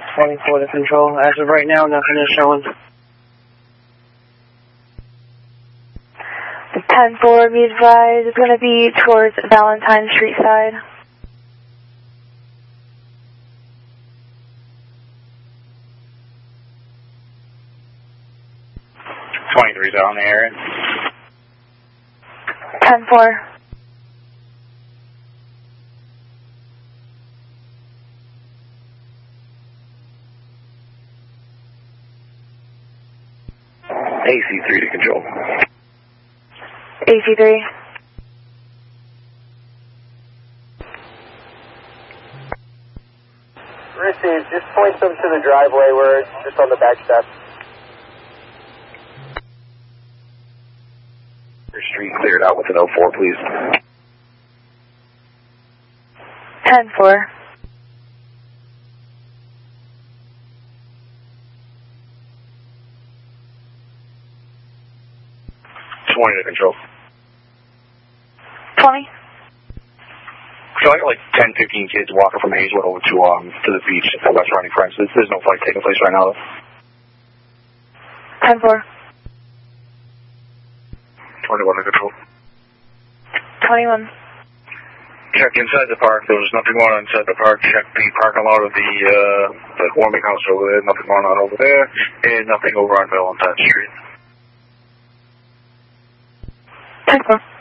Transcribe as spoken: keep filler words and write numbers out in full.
twenty-four to control. As of right now, nothing is showing. The ten four, be advised, is going to be towards Valentine Street side. twenty-three's on the area. ten four. A C three to control. A C three. Received. Just point them to the driveway where it's just on the back step. Your street cleared out with an oh four, please. ten four. twenty to control. twenty. So I got like ten, fifteen kids walking from Hazelwood over to um to the beach at West Ronnie French. There's, there's no flight taking place right now, though. ten four. twenty-one to control. twenty-one. Check inside the park. There was nothing going on inside the park. Check the parking lot of the uh, the warming house over there. Nothing going on over there. And nothing over on Valentine Street. ten four.